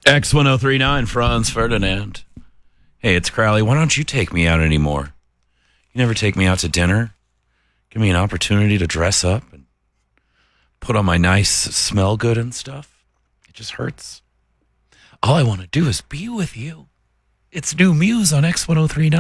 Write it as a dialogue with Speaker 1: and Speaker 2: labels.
Speaker 1: X1039, Franz Ferdinand. Hey, it's Crowley. Why don't you take me out anymore? You never take me out to dinner. Give me an opportunity to dress up and put on my nice smell good and stuff. It just hurts. All I want to do is be with you. It's New Muse on X1039.